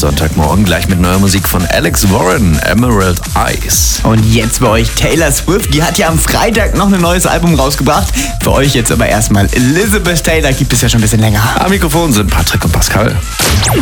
Sonntagmorgen gleich mit neuer Musik von Alex Warren, Emerald Eyes. Und jetzt bei euch Taylor Swift, die hat ja am Freitag noch ein neues Album rausgebracht. Für euch jetzt aber erstmal Elizabeth Taylor, gibt es ja schon ein bisschen länger. Am Mikrofon sind Patrick und Pascal.